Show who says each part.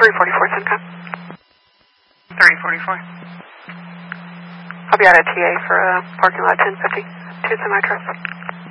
Speaker 1: 344 Simcoe.
Speaker 2: 344.
Speaker 1: I'll be out at TA for parking lot 1050. 2 semi-trucks.